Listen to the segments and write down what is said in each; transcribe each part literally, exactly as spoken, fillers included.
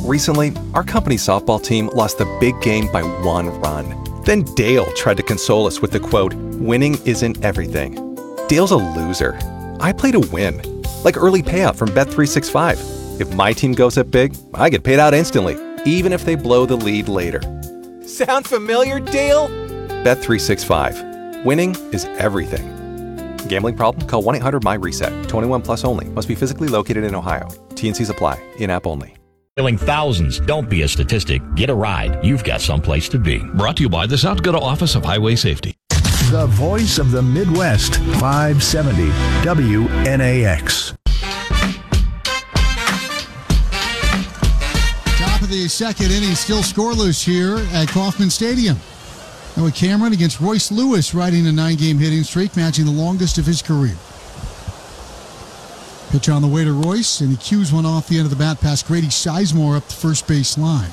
Recently, our company softball team lost the big game by one run. Then Dale tried to console us with the quote, "Winning isn't everything." Dale's a loser. I play to win. Like early payout from Bet three sixty-five. If my team goes up big, I get paid out instantly, even if they blow the lead later. Sound familiar, Dale? Bet three sixty-five. Winning is everything. Gambling problem? Call one eight hundred M Y reset. twenty-one plus only. Must be physically located in Ohio. T N Cs apply. In-app only. Filling thousands. Don't be a statistic. Get a ride. You've got someplace to be. Brought to you by the South Dakota Office of Highway Safety. The voice of the Midwest, five seventy W N A X. Top of the second inning, still scoreless here at Kauffman Stadium. Noah Cameron against Royce Lewis, riding a nine-game hitting streak, matching the longest of his career. Pitch on the way to Royce, and he cues one off the end of the bat past Grady Sizemore up the first base line.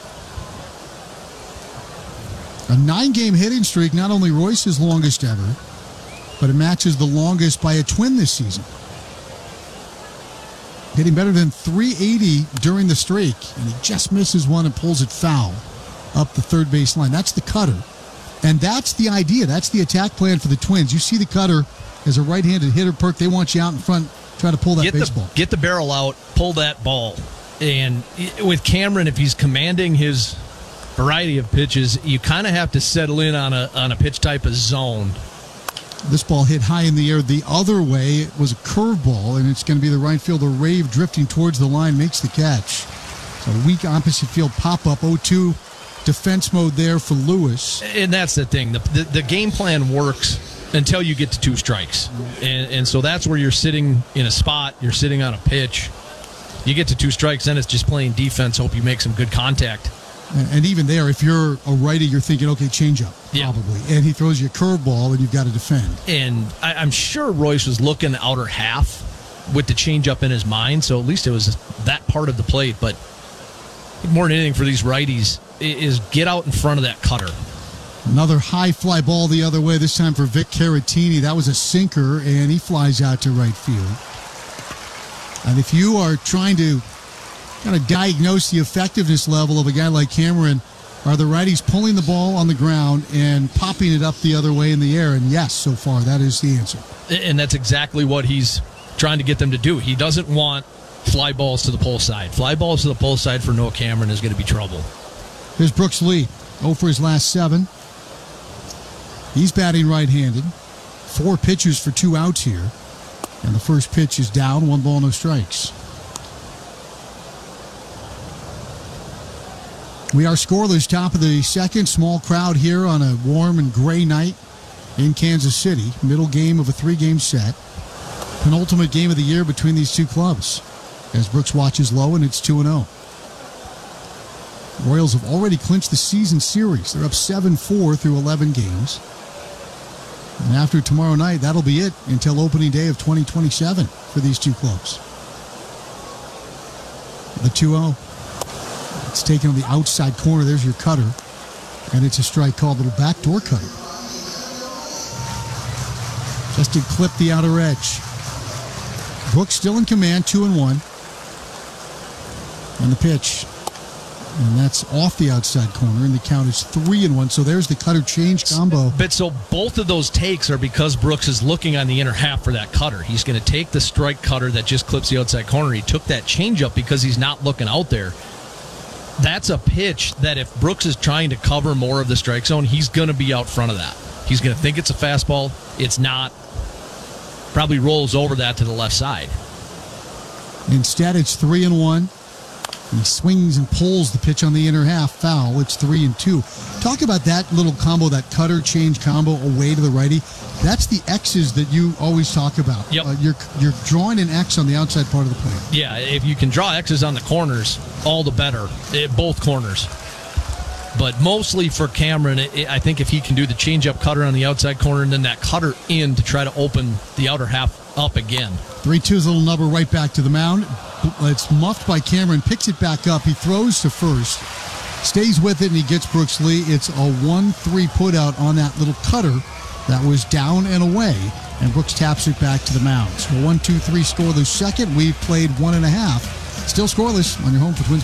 A nine-game hitting streak, not only Royce's longest ever, but it matches the longest by a Twin this season. Hitting better than three eighty during the streak, and he just misses one and pulls it foul up the third base line. That's the cutter. And that's the idea. That's the attack plan for the Twins. You see the cutter as a right-handed hitter, Perk. They want you out in front, try to pull that get baseball. The, get the barrel out, pull that ball. And with Cameron, if he's commanding his variety of pitches, you kind of have to settle in on a on a pitch type of zone. This ball hit high in the air the other way. It was a curveball, and it's going to be the right fielder, Rave, drifting towards the line, makes the catch. So a weak opposite field pop-up, oh two defense mode there for Lewis. And that's the thing. The, the, the game plan works until you get to two strikes. And, and so that's where you're sitting in a spot, you're sitting on a pitch. You get to two strikes, then it's just playing defense, hope you make some good contact. And, and even there, if you're a righty, you're thinking, okay, change up, yeah. probably. And he throws you a curveball, and you've got to defend. And I, I'm sure Royce was looking outer half with the changeup in his mind, so at least it was that part of the plate. But more than anything for these righties is get out in front of that cutter. Another high fly ball the other way, this time for Vic Caratini. That was a sinker, and he flies out to right field. And if you are trying to kind of diagnose the effectiveness level of a guy like Cameron, are the righties pulling the ball on the ground and popping it up the other way in the air? And yes, so far, that is the answer. And that's exactly what he's trying to get them to do. He doesn't want fly balls to the pole side. Fly balls to the pole side for Noah Cameron is going to be trouble. Here's Brooks Lee, oh for his last seven. He's batting right-handed. Four pitches for two outs here. And the first pitch is down, one ball, no strikes. We are scoreless, top of the second. Small crowd here on a warm and gray night in Kansas City. Middle game of a three-game set. Penultimate game of the year between these two clubs. As Brooks watches low, and it's two and oh. Royals have already clinched the season series. They're up seven four through eleven games. And after tomorrow night, that'll be it until opening day of twenty twenty-seven for these two clubs. The two oh. It's taken on the outside corner. There's your cutter. And it's a strike called little backdoor cutter. Just to clip the outer edge. Brooks still in command, two and one. And the pitch. And that's off the outside corner, and the count is three and one. So there's the cutter change combo. But so both of those takes are because Brooks is looking on the inner half for that cutter. He's going to take the strike cutter that just clips the outside corner. He took that changeup because he's not looking out there. That's a pitch that if Brooks is trying to cover more of the strike zone, he's going to be out front of that. He's going to think it's a fastball. It's not. Probably rolls over that to the left side. Instead, it's three and one. He swings and pulls the pitch on the inner half, foul. It's three and two. Talk about that little combo, that cutter change combo away to the righty. That's the X's that you always talk about. Yep. Uh, you're you're drawing an X on the outside part of the plate. Yeah, if you can draw X's on the corners, all the better. At both corners. But mostly for Cameron, it, it, I think if he can do the changeup cutter on the outside corner and then that cutter in to try to open the outer half up again. three two's little number right back to the mound. It's muffed by Cameron, picks it back up. He throws to first, stays with it, and he gets Brooks Lee. It's a one three put out on that little cutter that was down and away, and Brooks taps it back to the mound. So one two three scoreless second. We've played one and a half. Still scoreless on your home for Twins.